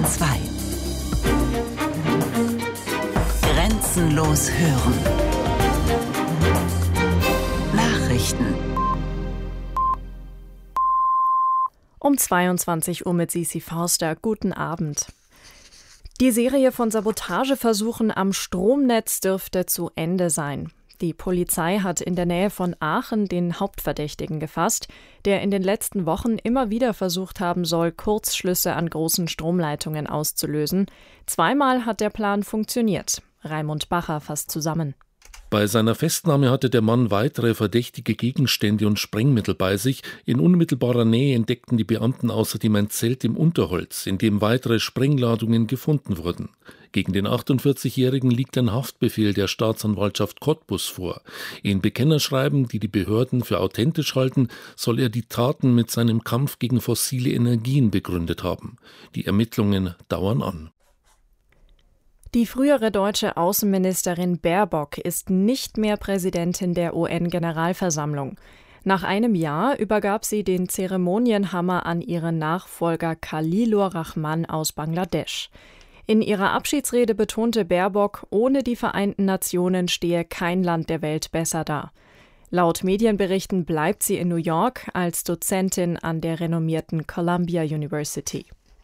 2. Grenzenlos hören. Nachrichten. Um 22 Uhr mit Sisi Forster. Guten Abend. Die Serie von Sabotageversuchen am Stromnetz dürfte zu Ende sein. Die Polizei hat in der Nähe von Aachen den Hauptverdächtigen gefasst, der in den letzten Wochen immer wieder versucht haben soll, Kurzschlüsse an großen Stromleitungen auszulösen. Zweimal hat der Plan funktioniert. Raimund Bacher fasst zusammen. Bei seiner Festnahme hatte der Mann weitere verdächtige Gegenstände und Sprengmittel bei sich. In unmittelbarer Nähe entdeckten die Beamten außerdem ein Zelt im Unterholz, in dem weitere Sprengladungen gefunden wurden. Gegen den 48-Jährigen liegt ein Haftbefehl der Staatsanwaltschaft Cottbus vor. In Bekennerschreiben, die die Behörden für authentisch halten, soll er die Taten mit seinem Kampf gegen fossile Energien begründet haben. Die Ermittlungen dauern an. Die frühere deutsche Außenministerin Baerbock ist nicht mehr Präsidentin der UN-Generalversammlung. Nach einem Jahr übergab sie den Zeremonienhammer an ihren Nachfolger Khalilur Rahman aus Bangladesch. In ihrer Abschiedsrede betonte Baerbock, ohne die Vereinten Nationen stehe kein Land der Welt besser da. Laut Medienberichten bleibt sie in New York als Dozentin an der renommierten Columbia University.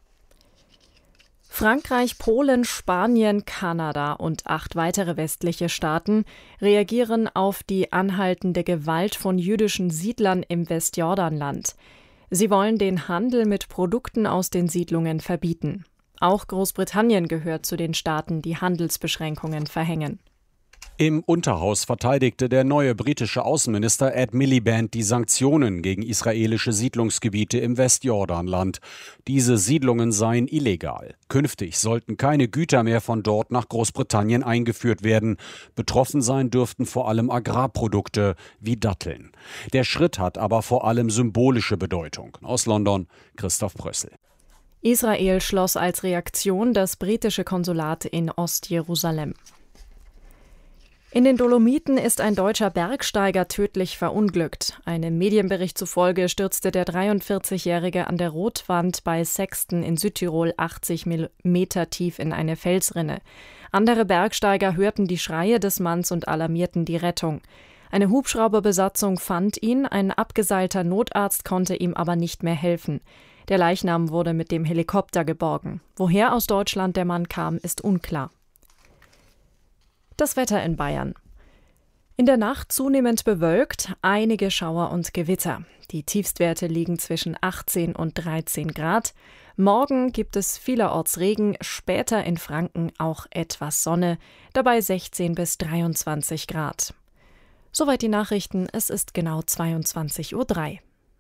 Frankreich, Polen, Spanien, Kanada und 8 weitere westliche Staaten reagieren auf die anhaltende Gewalt von jüdischen Siedlern im Westjordanland. Sie wollen den Handel mit Produkten aus den Siedlungen verbieten. Auch Großbritannien gehört zu den Staaten, die Handelsbeschränkungen verhängen. Im Unterhaus verteidigte der neue britische Außenminister Ed Miliband die Sanktionen gegen israelische Siedlungsgebiete im Westjordanland. Diese Siedlungen seien illegal. Künftig sollten keine Güter mehr von dort nach Großbritannien eingeführt werden. Betroffen sein dürften vor allem Agrarprodukte wie Datteln. Der Schritt hat aber vor allem symbolische Bedeutung. Aus London, Christoph Brössel. Israel schloss als Reaktion das britische Konsulat in Ostjerusalem. In den Dolomiten ist ein deutscher Bergsteiger tödlich verunglückt. Einem Medienbericht zufolge stürzte der 43-Jährige an der Rotwand bei Sexten in Südtirol 80 Meter tief in eine Felsrinne. Andere Bergsteiger hörten die Schreie des Manns und alarmierten die Rettung. Eine Hubschrauberbesatzung fand ihn, ein abgeseilter Notarzt konnte ihm aber nicht mehr helfen. Der Leichnam wurde mit dem Helikopter geborgen. Woher aus Deutschland der Mann kam, ist unklar. Das Wetter in Bayern. In der Nacht zunehmend bewölkt, einige Schauer und Gewitter. Die Tiefstwerte liegen zwischen 18 und 13 Grad. Morgen gibt es vielerorts Regen, später in Franken auch etwas Sonne, dabei 16 bis 23 Grad. Soweit die Nachrichten, es ist genau 22:03 Uhr.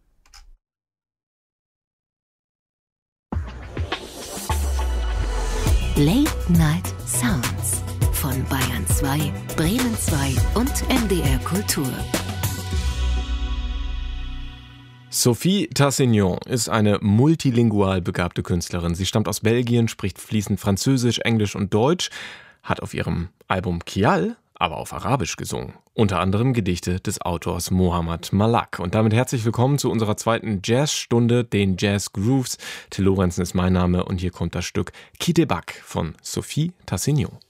Late Night Sounds von Bayern 2, Bremen 2 und NDR Kultur. Sophie Tassignon ist eine multilingual begabte Künstlerin. Sie stammt aus Belgien, spricht fließend Französisch, Englisch und Deutsch, hat auf ihrem Album Kial aber auf Arabisch gesungen. Unter anderem Gedichte des Autors Mohamed Malak. Und damit herzlich willkommen zu unserer zweiten Jazzstunde, den Jazz Grooves. Till Lorenzen ist mein Name und hier kommt das Stück Kitebak von Sophie Tassignon.